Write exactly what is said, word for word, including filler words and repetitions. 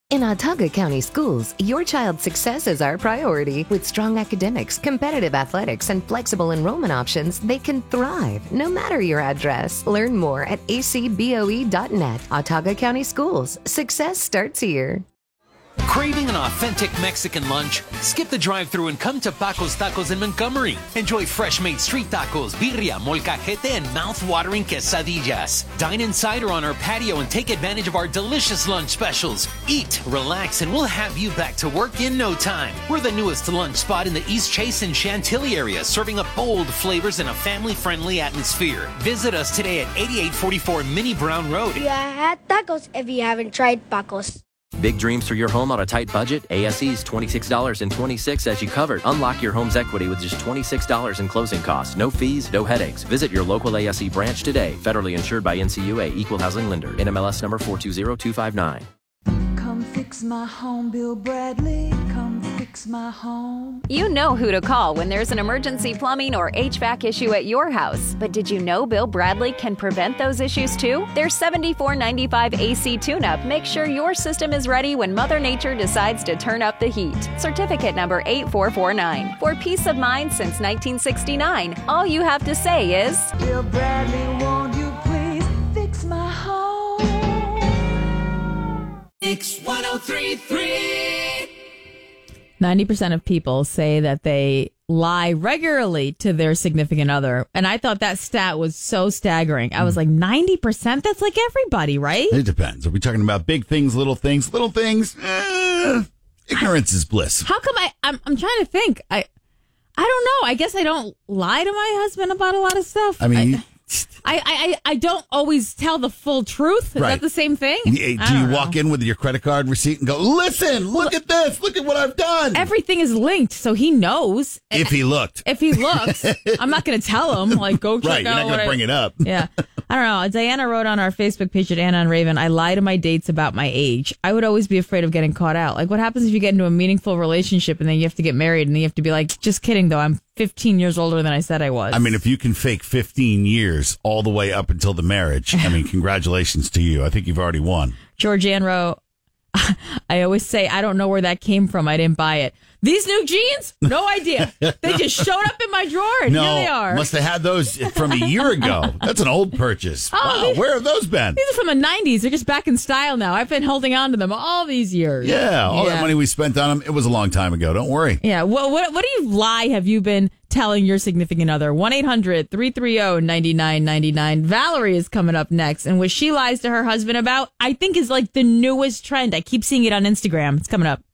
In Autauga County Schools, your child's success is our priority. With strong academics, competitive athletics, and flexible enrollment options, they can thrive no matter your address. Learn more at a c b o e dot net. Autauga County Schools. Success starts here. Craving an authentic Mexican lunch? Skip the drive-thru and come to Paco's Tacos in Montgomery. Enjoy fresh-made street tacos, birria, molcajete, and mouth-watering quesadillas. Dine inside or on our patio and take advantage of our delicious lunch specials. Eat, relax, and we'll have you back to work in no time. We're the newest lunch spot in the East Chase and Chantilly area, serving up bold flavors in a family-friendly atmosphere. Visit us today at eighty-eight forty-four Minnie Brown Road. You had tacos if you haven't tried Paco's. Big dreams for your home on a tight budget? A S E's twenty-six dollars and twenty-six cents as you covered. Unlock your home's equity with just twenty-six dollars in closing costs. No fees, no headaches. Visit your local A S E branch today. Federally insured by N C U A, Equal Housing Lender. N M L S number four two zero two five nine. Come fix my home, Bill Bradley. Come fix my home. You know who to call when there's an emergency plumbing or H V A C issue at your house. But did you know Bill Bradley can prevent those issues too? Their seventy-four ninety-five A C tune-up makes sure your system is ready when Mother Nature decides to turn up the heat. Certificate number eight four four nine. For peace of mind since nineteen sixty-nine, all you have to say is, Bill Bradley, won't you please fix my home? Mix one oh three point three. ninety percent of people say that they lie regularly to their significant other. And I thought that stat was so staggering. I was like, ninety percent? That's like everybody, right? It depends. Are we talking about big things, little things? Little things, eh, ignorance is bliss. How come I, I'm, I'm trying to think. I I don't know. I guess I don't lie to my husband about a lot of stuff. I mean... I, I, I, I don't always tell the full truth. Is right. that the same thing? Do you know. walk in with your credit card receipt and go, listen, look well, at this. Look at what I've done. Everything is linked, so he knows. If he looked. If he looks. I'm not going to tell him, like, go check right, out. Right, you're not going to bring it up. Yeah. I don't know. Diana wrote on our Facebook page at Anna and Raven, I lie to my dates about my age. I would always be afraid of getting caught out. Like, what happens if you get into a meaningful relationship and then you have to get married and then you have to be like, just kidding, though. I'm fifteen years older than I said I was. I mean, if you can fake fifteen years all the way up until the marriage, I mean, congratulations to you. I think you've already won. Georgianne wrote, I always say, I don't know where that came from. I didn't buy it. These new jeans? No idea. They just showed up in my drawer, and no, here they are. Must have had those from a year ago. That's an old purchase. Oh, wow, these, where have those been? These are from the nineties. They're just back in style now. I've been holding on to them all these years. Yeah, all yeah. that money we spent on them, it was a long time ago. Don't worry. Yeah, well, what, what do you lie have you been telling your significant other? one eight hundred three three zero nine nine nine nine. Valerie is coming up next, and what she lies to her husband about, I think, is like the newest trend. I keep seeing it on Instagram. It's coming up.